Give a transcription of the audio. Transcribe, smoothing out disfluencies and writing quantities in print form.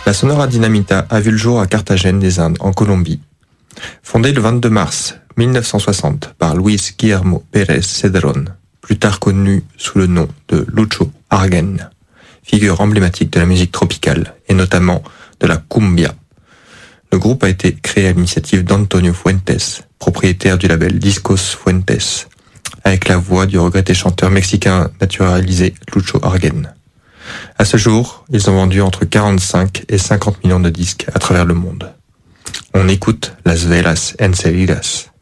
La Sonora Dinamita a vu le jour à Carthagène des Indes, en Colombie. Fondée le 22 mars 1960 par Luis Guillermo Pérez Cedrón, plus tard connu sous le nom de Lucho Arguen, figure emblématique de la musique tropicale et notamment de la cumbia. Le groupe a été créé à l'initiative d'Antonio Fuentes, propriétaire du label Discos Fuentes, avec la voix du regretté chanteur mexicain naturalisé Lucho Arguen. À ce jour, ils ont vendu entre 45 et 50 millions de disques à travers le monde. On écoute Las Velas Encendidas.